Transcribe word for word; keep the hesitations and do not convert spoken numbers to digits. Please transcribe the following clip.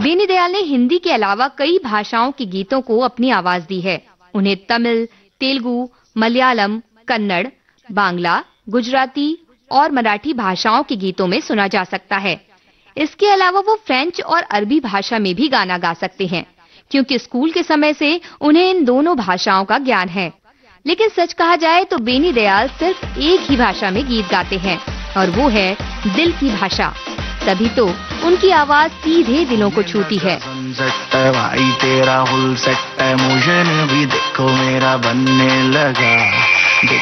बेनी दयाल ने हिंदी के अलावा कई भाषाओं के गीतों को अपनी आवाज दी है। उन्हें तमिल, तेलुगु, मलयालम, कन्नड़, बांग्ला, गुजराती और मराठी भाषाओं के गीतों में सुना जा सकता है। इसके अलावा वो फ्रेंच और अरबी भाषा में भी गाना गा सकते हैं, क्योंकि स्कूल के समय से उन्हें इन दोनों भाषाओं का ज्ञान है। लेकिन सच कहा जाए तो बेनी दयाल सिर्फ एक ही भाषा में गीत गाते हैं और वो है दिल की भाषा। तभी तो उनकी आवाज सीधे दिलों को छूती है। भाई तेरा हुल सेट है, मोशन भी देखो मेरा बनने लगा।